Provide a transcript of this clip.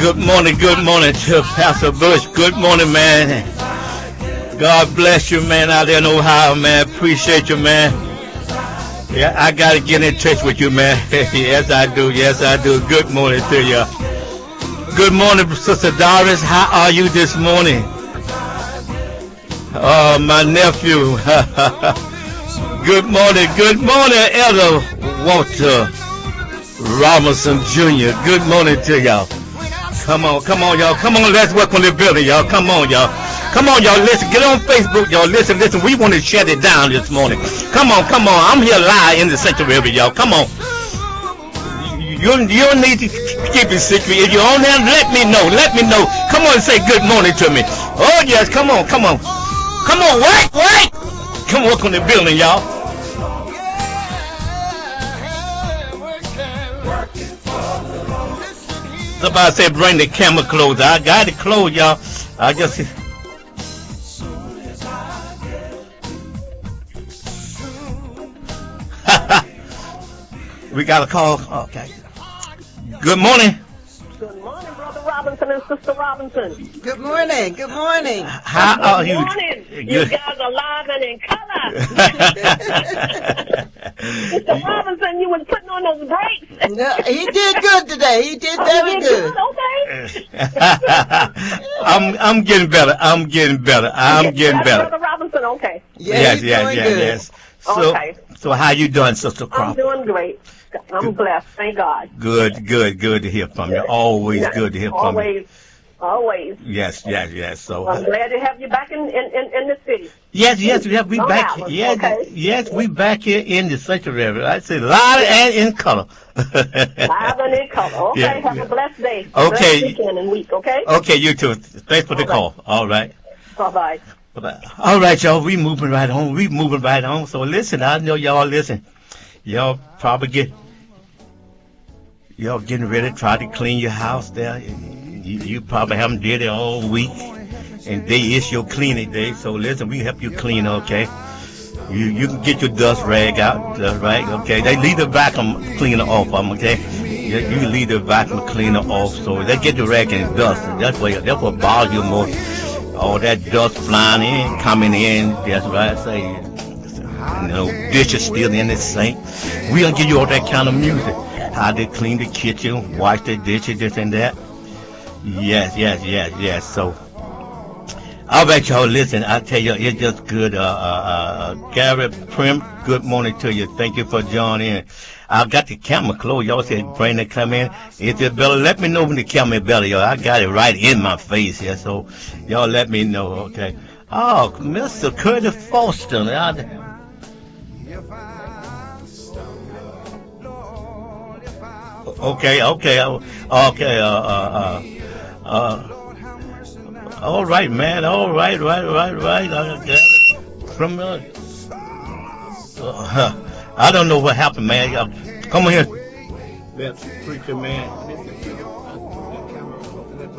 Good morning to Pastor Bush. Good morning, man. God bless you, man, out there in Ohio, man. Appreciate you, man. Yeah, I got to get in touch with you, man. Yes, I do. Yes, I do. Good morning to you. Good morning, Sister Doris. How are you this morning? Oh, my nephew. Good morning, Elder Walter Robinson Jr. Good morning to y'all. Come on, y'all. Come on, let's work on the building, y'all. Come on, y'all. Come on, y'all. Listen, get on Facebook, y'all. Listen. We want to shut it down this morning. Come on. I'm here live in the sanctuary, y'all. Come on. You don't need to keep it secret. If you're on there, let me know. Come on and say good morning to me. Oh, yes. Come on. Come on, wait. Come work on the building, y'all. Somebody said bring the camera closer. I got it closed, y'all. I just... We got a call. Okay. Good morning. Good morning, Brother Robinson and Sister Robinson. Good morning. How are you? Good morning. You guys are live and in color. Mr. Robinson, you was putting on those brakes. No, he did good today. He did very good. Okay. I'm getting better. Brother Robinson, okay. Yes. So how you doing, Sister Crawford? I'm doing great. I'm blessed. Thank God. Good to hear from you. Always good to hear from you. Always. Yes. So I'm glad to have you back in the city. Yes, we back. Yes, we back here in the sanctuary. I say loud and in color. Live and in color. Okay, have a blessed day. Okay. Blessed weekend and week, okay? Okay, you too. Thanks for the call. All right. Bye-bye. All right, y'all. We moving right on. So listen, I know y'all listen. Y'all probably getting ready to try to clean your house there. You probably haven't did it all week, and day is your cleaning day. So listen, we help you clean, okay? You can get your dust rag out, right? Okay, they leave the vacuum cleaner off of them, okay? You leave the vacuum cleaner off, so they get the rag and dust. That's what bothers you more. All that dust flying in, coming in. That's right. I say. Dishes still in the sink. We don't give you all that kind of music. How they clean the kitchen, wash the dishes, this and that. Yes. So, all right, y'all. Listen, I tell you, it's just good. Gary Prim, good morning to you. Thank you for joining in. I got the camera closed. Y'all said bring the come in. Is it better? Let me know when the camera is better, y'all. I got it right in my face here, so y'all let me know, okay? Oh, Mr. Curtis Foster. Okay. All right, man. All right. I got it from I don't know what happened, man. Come on here. Preacher, man.